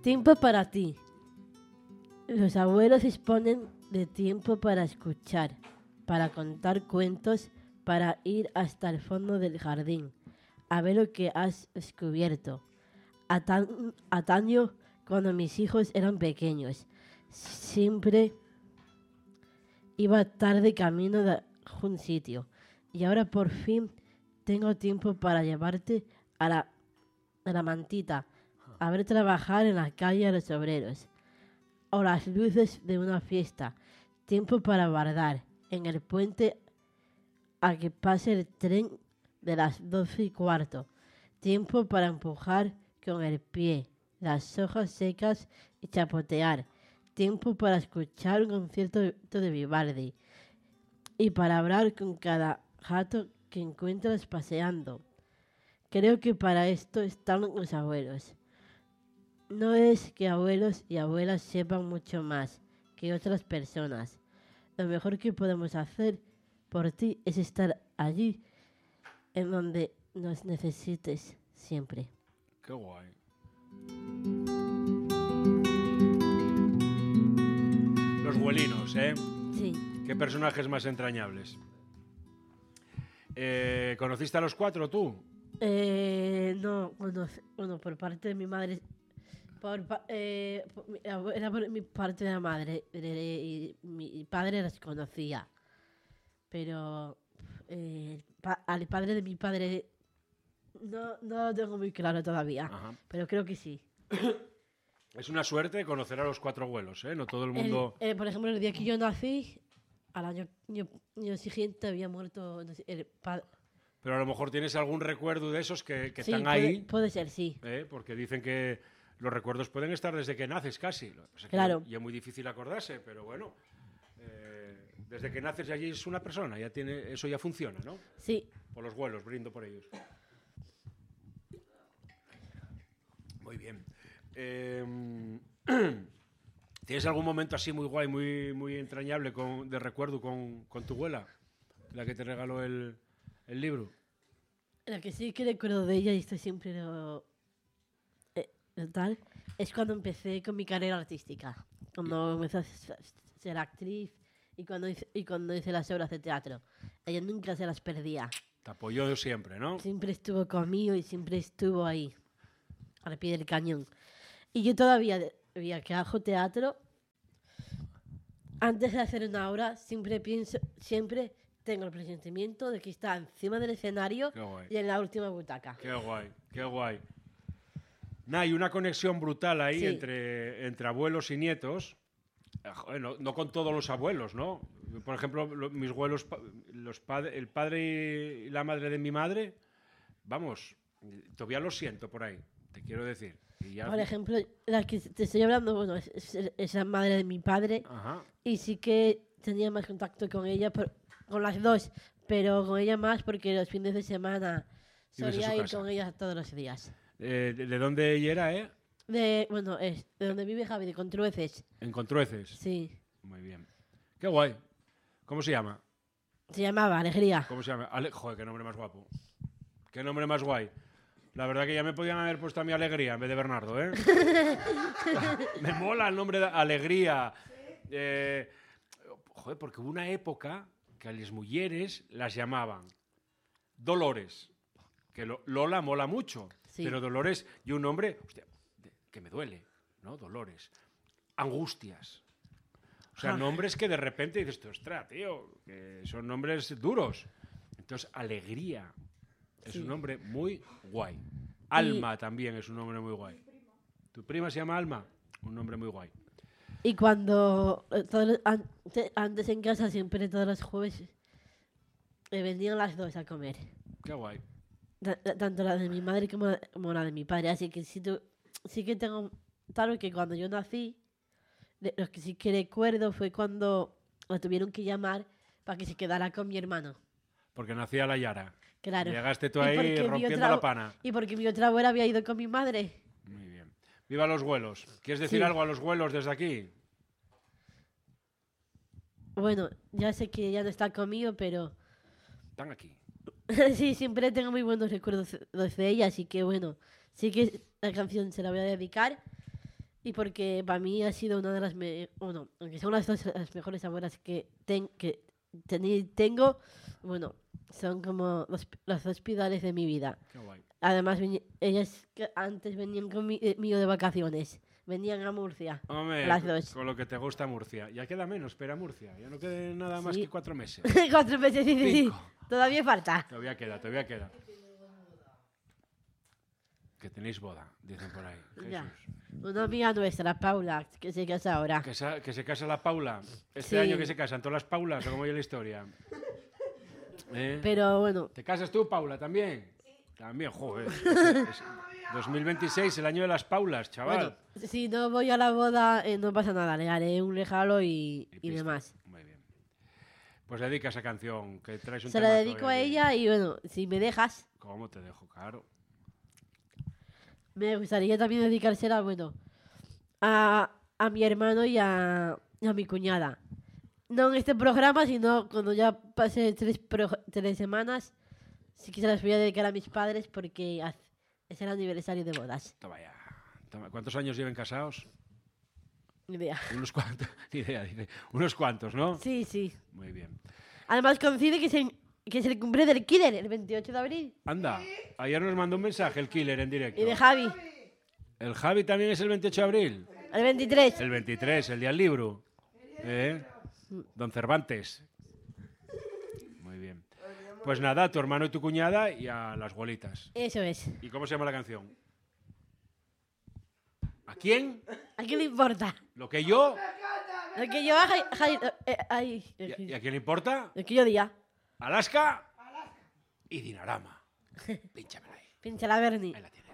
Tiempo para ti. Los abuelos disponen de tiempo para escuchar, para contar cuentos, para ir hasta el fondo del jardín, a ver lo que has descubierto. Ataño, cuando mis hijos eran pequeños, siempre iba tarde camino de un sitio. Y ahora por fin tengo tiempo para llevarte a la mantita, a ver trabajar en la calle a los obreros, o las luces de una fiesta. Tiempo para guardar en el puente a que pase el tren de las 12:15. Tiempo para empujar con el pie las hojas secas y chapotear. Tiempo para escuchar un concierto de Vivaldi y para hablar con cada gato que encuentras paseando. Creo que para esto están los abuelos. No es que abuelos y abuelas sepan mucho más que otras personas. Lo mejor que podemos hacer por ti es estar allí, en donde nos necesites siempre. Qué guay. Los abuelinos, ¿eh? Sí. Qué personajes más entrañables. ¿Conociste a los cuatro tú? No, bueno, por parte de mi madre, era por mi parte de la madre, y mi padre las conocía, pero al padre de mi padre no lo tengo muy claro todavía. Ajá. Pero creo que sí. Es una suerte conocer a los cuatro abuelos, ¿eh? No todo el mundo... Por ejemplo, el día que yo nací, al año siguiente había muerto el padre. Pero a lo mejor tienes algún recuerdo de esos que Sí, están ahí, puede ser, sí. porque dicen que los recuerdos pueden estar desde que naces casi. O sea, Claro. Y es muy difícil acordarse, pero bueno, desde que naces allí es una persona, eso ya funciona, ¿no? Sí. Por los abuelos, brindo por ellos. Muy bien. ¿Tienes algún momento así muy guay, muy entrañable de recuerdo con tu abuela? La que te regaló el libro. La que sí que recuerdo de ella, y esto siempre lo tal, es cuando empecé con mi carrera artística. Cuando empecé a ser actriz y cuando hice las obras de teatro. Ella nunca se las perdía. Te apoyó siempre, ¿no? Siempre estuvo conmigo y siempre estuvo ahí, al pie del cañón. Y yo todavía que hago teatro, antes de hacer una obra, siempre tengo el presentimiento de que está encima del escenario y en la última butaca. Qué guay, qué guay. Hay una conexión brutal ahí Sí. entre abuelos y nietos. No con todos los abuelos, ¿no? Por ejemplo, mis abuelos, el padre y la madre de mi madre, vamos, todavía lo siento por ahí, te quiero decir. Por ejemplo, la que te estoy hablando, bueno, es la madre de mi padre. Ajá. Y sí que tenía más contacto con ella, con las dos, pero con ella más porque los fines de semana solía ir con ella todos los días. ¿De dónde ella era, De donde vive Javi, de Contrueces. En Contrueces. Sí. Muy bien. Qué guay. ¿Cómo se llama? Se llamaba Alegría. ¿Cómo se llama? Joder, qué nombre más guapo. Qué nombre más guay. La verdad que ya me podían haber puesto a mi Alegría en vez de Bernardo, ¿eh? Me mola el nombre de Alegría. Joder, porque hubo una época que a las mujeres las llamaban Dolores. Que Lola mola mucho. Sí. Pero Dolores, y un nombre, hostia, que me duele, ¿no? Dolores. Angustias. O sea, nombres que de repente dices, ostras, tío, que son nombres duros. Entonces, Alegría es un nombre muy guay. Alma también es un nombre muy guay. ¿Tu prima se llama Alma? Un nombre muy guay. Y cuando antes en casa, siempre todos los jueves, venían las dos a comer. Qué guay. Tanto la de mi madre como la de mi padre. Así que sí que tengo claro que cuando yo nací, lo que sí que recuerdo fue cuando la tuvieron que llamar para que se quedara con mi hermano. Porque nacía la Yara. Claro. Llegaste tú ahí rompiendo la pana. Y porque mi otra abuela había ido con mi madre. Muy bien. ¡Viva los abuelos! ¿Quieres decir algo a los abuelos desde aquí? Bueno, ya sé que ya no está conmigo, pero... Están aquí. Sí, siempre tengo muy buenos recuerdos de ella, así que bueno, sí que la canción se la voy a dedicar Y porque para mí ha sido una de las... Bueno, aunque son las mejores abuelas que tengo, bueno, son como los dos pilares de mi vida. Qué guay. Además, ellas que antes venían conmigo de vacaciones. Venían a Murcia, Hombre, las dos. con lo que te gusta Murcia. Ya queda menos, espera Murcia. Ya no queda nada más Sí. que 4 meses. 4 meses, sí. 5. Todavía falta. Todavía queda. Que tenéis boda, dicen por ahí. Ya. Jesús. Una amiga nuestra, Paula, que se casa ahora. Que se casa la Paula. Este Sí. año que se casan todas las Paulas, o como oye la historia. ¿Eh? Pero bueno, ¿Te casas tú, Paula, también? Sí. También, joder. 2026, el año de las Paulas, chaval. bueno, si no voy a la boda, no pasa nada. Le haré un regalo y pista. demás. Muy bien. Pues dedica esa canción, que traes un Se la temazo dedico hoy a aquí. ella y bueno, si me dejas, ¿Cómo te dejo? Claro. me gustaría también dedicársela, bueno, a mi hermano y a mi cuñada. No en este programa, sino cuando ya pase 3 semanas, sí que se las voy a dedicar a mis padres porque es el aniversario de bodas. Toma ya. Toma. ¿Cuántos años lleven casados? Ni idea. Unos cuantos. Ni idea, dice. Unos cuantos, ¿no? Sí, sí. Muy bien. Además coincide que es el cumple del Killer, el 28 de abril. Anda, ayer nos mandó un mensaje el Killer en directo. Y de Javi, ¿El Javi también es el 28 de abril? el 23. El 23, el día del libro. Don Cervantes. Muy bien. Pues nada, a tu hermano y tu cuñada y a las bolitas. Eso es. ¿Y cómo se llama la canción? ¿A quién? ¿A quién le importa? ¿Lo que yo? Lo que yo ¿Y a quién le importa? lo que yo diga. Alaska y Dinarama. Pínchamela ahí. Pincha la Bernie. Ahí la tienes.